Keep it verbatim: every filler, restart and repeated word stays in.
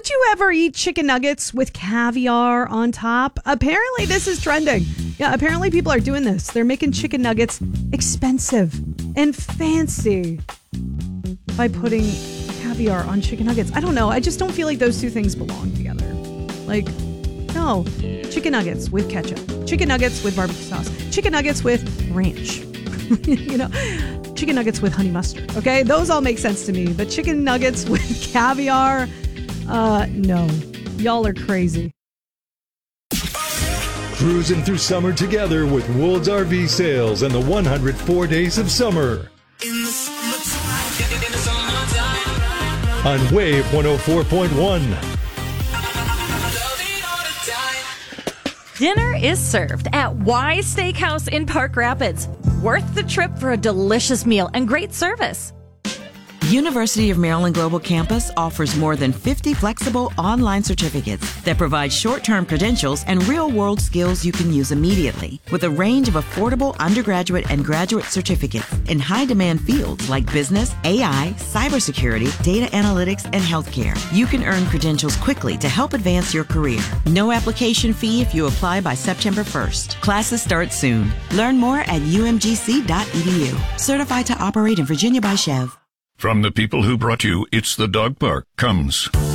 Did you ever eat chicken nuggets with caviar on top? Apparently this is trending. Yeah, apparently people are doing this. They're making chicken nuggets expensive and fancy by putting caviar on chicken nuggets. I don't know. I just don't feel like those two things belong together. Like, no. Chicken nuggets with ketchup. Chicken nuggets with barbecue sauce. Chicken nuggets with ranch. You know, chicken nuggets with honey mustard. Okay, those all make sense to me. But chicken nuggets with caviar, uh, no. Y'all are crazy. Cruising through summer together with Wool's R V Sales and the one hundred four Days of Summer. In the summertime, in the summertime. On Wave one oh four point one. Dinner is served at Wise Steakhouse in Park Rapids. Worth the trip for a delicious meal and great service. University of Maryland Global Campus offers more than fifty flexible online certificates that provide short-term credentials and real-world skills you can use immediately, with a range of affordable undergraduate and graduate certificates in high-demand fields like business, A I, cybersecurity, data analytics, and healthcare. You can earn credentials quickly to help advance your career. No application fee if you apply by September first. Classes start soon. Learn more at u m g c dot e d u. Certified to operate in Virginia by Chev. From the people who brought you It's the Dog Park comes